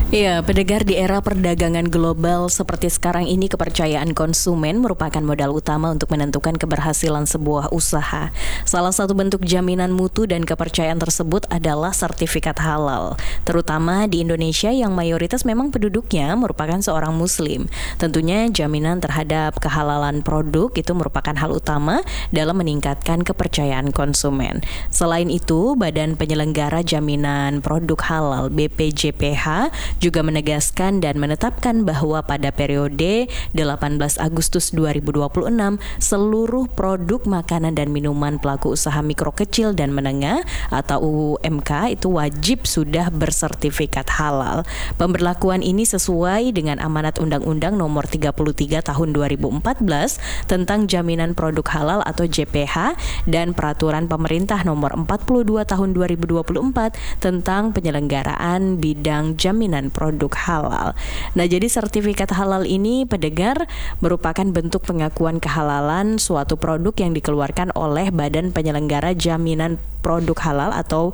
Ya, pendengar, di era perdagangan global seperti sekarang ini, kepercayaan konsumen merupakan modal utama untuk menentukan keberhasilan sebuah usaha. Salah satu bentuk jaminan mutu dan kepercayaan tersebut adalah sertifikat halal, terutama di Indonesia yang mayoritas memang penduduknya merupakan seorang muslim. Tentunya jaminan terhadap kehalalan produk itu merupakan hal utama dalam meningkatkan kepercayaan konsumen. Selain itu, Badan Penyelenggara Jaminan Produk Halal (BPJPH) juga menegaskan dan menetapkan bahwa pada periode 18 Agustus 2026, seluruh produk makanan dan minuman pelaku usaha mikro kecil dan menengah atau UMK itu wajib sudah bersertifikat halal. Pemberlakuan ini sesuai dengan amanat Undang-Undang Nomor 33 Tahun 2014 tentang Jaminan Produk Halal atau JPH dan Peraturan Pemerintah Nomor 42 Tahun 2024 tentang penyelenggaraan bidang jaminan produk halal. Nah, jadi sertifikat halal ini, pendengar, merupakan bentuk pengakuan kehalalan suatu produk yang dikeluarkan oleh Badan Penyelenggara Jaminan Produk Halal atau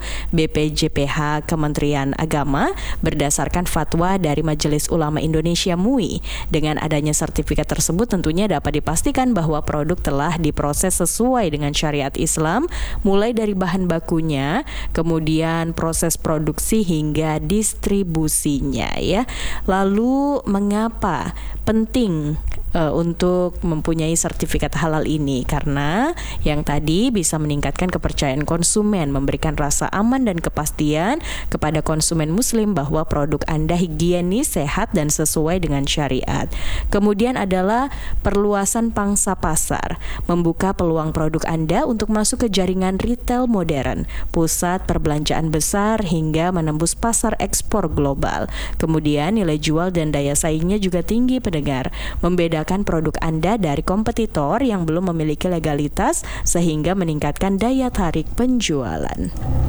BPJPH Kementerian Agama berdasarkan fatwa dari Majelis Ulama Indonesia (MUI). Dengan adanya sertifikat tersebut tentunya dapat dipastikan bahwa produk telah diproses sesuai dengan syariat Islam, mulai dari bahan bakunya, kemudian proses produksi hingga distribusinya, ya. Lalu mengapa penting untuk mempunyai sertifikat halal ini? Karena yang tadi bisa meningkatkan kepercayaan konsumen, memberikan rasa aman dan kepastian kepada konsumen muslim bahwa produk Anda higienis, sehat, dan sesuai dengan syariat. Kemudian adalah perluasan pangsa pasar, membuka peluang produk Anda untuk masuk ke jaringan retail modern, pusat perbelanjaan besar, hingga menembus pasar ekspor global. Kemudian nilai jual dan daya saingnya juga tinggi, pendengar, membedakan produk Anda dari kompetitor yang belum memiliki legalitas sehingga meningkatkan daya tarik penjualan.